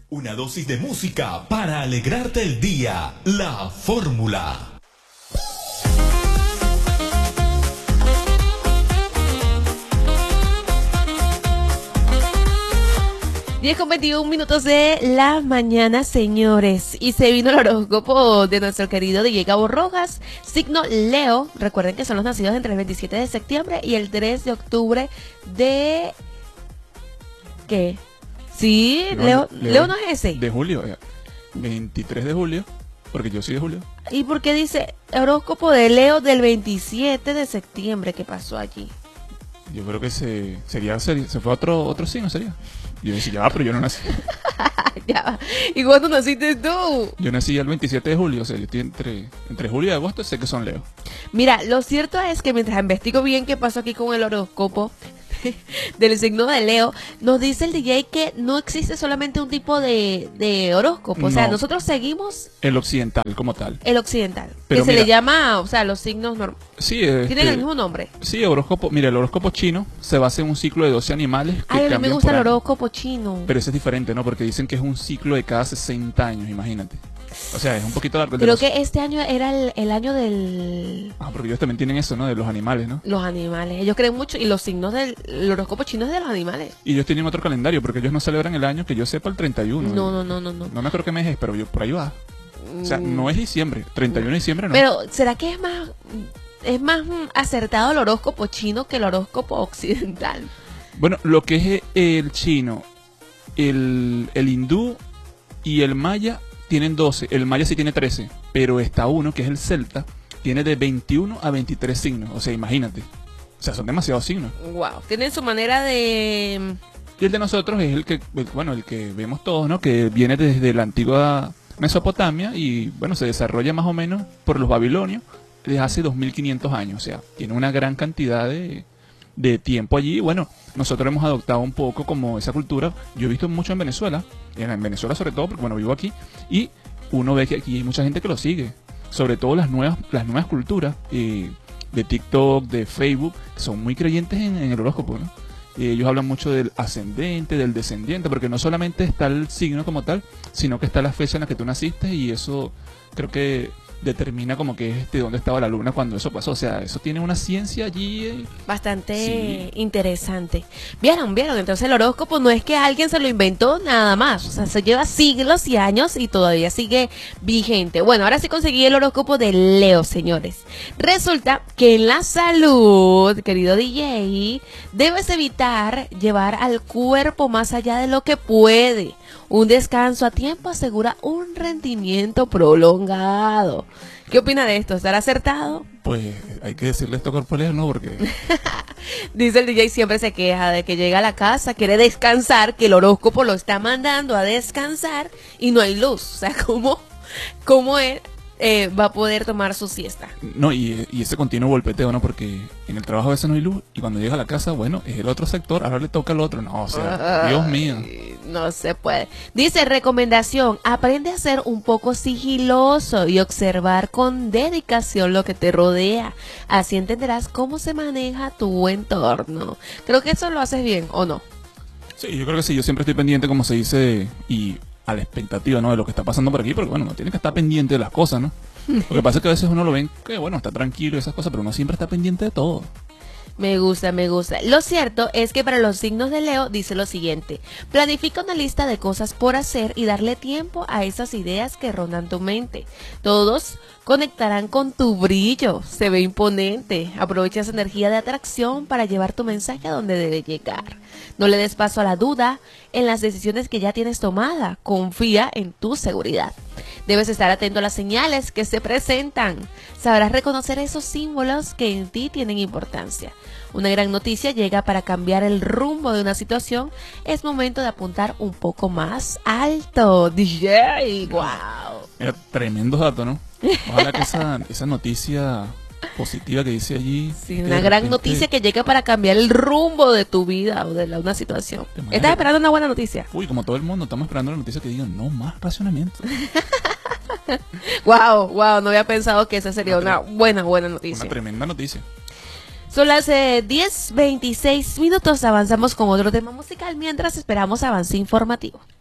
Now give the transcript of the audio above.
Una dosis de música para alegrarte el día. La Fórmula. 10:21 de la mañana, señores. Y se vino el horóscopo de nuestro querido DJ Gabo Rojas, signo Leo. Recuerden que son los nacidos entre el 27 de septiembre y el 3 de octubre de... ¿Qué? Sí, Leo no es ese. De julio, 23 de julio, porque yo soy de julio. ¿Y por qué dice horóscopo de Leo del 27 de septiembre? ¿Qué pasó allí? Yo creo que se fue otro signo, sería. Yo decía, ya va, pero yo no nací. Ya. ¿Y cuándo naciste tú? Yo nací el 27 de julio, o sea, yo estoy entre julio y agosto, sé que son Leo. Mira, lo cierto es que mientras investigo bien qué pasó aquí con el horóscopo del signo de Leo, nos dice el DJ que no existe solamente un tipo de horóscopo. O sea, nosotros seguimos el occidental como tal. El occidental. Pero que se le llama, o sea, los signos normales. Sí, tienen el mismo nombre. Sí, horóscopo. Mira, el horóscopo chino se basa en un ciclo de 12 animales. Ay, a mí me gusta el horóscopo chino. Pero ese es diferente, ¿no? Porque dicen que es un ciclo de cada 60 años, imagínate. O sea, es un poquito largo. Creo que este año era el año del... porque ellos también tienen eso, ¿no? De los animales, ¿no? Los animales. Ellos creen mucho. Y los signos del horóscopo chino es de los animales. Y ellos tienen otro calendario, porque ellos no celebran el año, que yo sepa, el 31. No. No me acuerdo qué mes es, pero por ahí va. O sea, no es diciembre. 31 de diciembre no. Pero, ¿será que es más acertado el horóscopo chino que el horóscopo occidental? Bueno, lo que es el chino, el hindú y el maya tienen 12, el maya sí tiene 13, pero está uno, que es el celta, tiene de 21 a 23 signos, o sea, imagínate. O sea, son demasiados signos. Wow, tienen su manera de... Y el de nosotros es el que vemos todos, ¿no? Que viene desde la antigua Mesopotamia y, bueno, se desarrolla más o menos por los babilonios desde hace 2500 años, o sea, tiene una gran cantidad de tiempo allí. Bueno, nosotros hemos adoptado un poco como esa cultura. Yo he visto mucho en Venezuela sobre todo, porque bueno, vivo aquí, y uno ve que aquí hay mucha gente que lo sigue, sobre todo las nuevas culturas de TikTok, de Facebook, que son muy creyentes en el horóscopo, ¿no? Ellos hablan mucho del ascendente, del descendiente, porque no solamente está el signo como tal, sino que está la fecha en la que tú naciste, y eso creo que determina como que dónde estaba la luna cuando eso pasó. O sea, eso tiene una ciencia allí bastante interesante. ¿Vieron? Entonces el horóscopo no es que alguien se lo inventó nada más. O sea, se lleva siglos y años y todavía sigue vigente. Bueno, ahora sí conseguí el horóscopo de Leo, señores. Resulta que en la salud, querido DJ, debes evitar llevar al cuerpo más allá de lo que puede. Un descanso a tiempo asegura un rendimiento prolongado. ¿Qué opina de esto? ¿Estará acertado? Pues hay que decirle esto corporal, ¿no? Porque... Dice el DJ, siempre se queja de que llega a la casa, quiere descansar, que el horóscopo lo está mandando a descansar y no hay luz. O sea, ¿cómo él va a poder tomar su siesta? No, y ese continuo golpeteo, ¿no? Porque en el trabajo a veces no hay luz y cuando llega a la casa, bueno, es el otro sector, ahora le toca al otro. No, o sea, Dios mío. No se puede. Dice, recomendación, aprende a ser un poco sigiloso y observar con dedicación lo que te rodea. Así entenderás cómo se maneja tu entorno. Creo que eso lo haces bien, ¿o no? Sí, yo creo que sí. Yo siempre estoy pendiente, como se dice, y a la expectativa, ¿no? De lo que está pasando por aquí, porque bueno, uno tiene que estar pendiente de las cosas, ¿no? Lo que pasa es que a veces uno lo ve que, bueno, está tranquilo y esas cosas, pero uno siempre está pendiente de todo. Me gusta. Lo cierto es que para los signos de Leo dice lo siguiente: planifica una lista de cosas por hacer y darle tiempo a esas ideas que rondan tu mente. Todos conectarán con tu brillo, se ve imponente. Aprovecha esa energía de atracción para llevar tu mensaje a donde debe llegar. No le des paso a la duda en las decisiones que ya tienes tomada. Confía en tu seguridad. Debes estar atento a las señales que se presentan. Sabrás reconocer esos símbolos que en ti tienen importancia. Una gran noticia llega para cambiar el rumbo de una situación. Es momento de apuntar un poco más alto. DJ, wow. Mira, tremendo dato, ¿no? Ojalá que esa noticia positiva que dice allí. Sí, una gran noticia que llega para cambiar el rumbo de tu vida o de una situación. ¿Estás esperando una buena noticia? Uy, como todo el mundo, estamos esperando la noticia que diga no más racionamiento. Wow, no había pensado que esa sería una buena noticia. Una tremenda noticia. Son las 10:26 minutos, avanzamos con otro tema musical mientras esperamos avance informativo.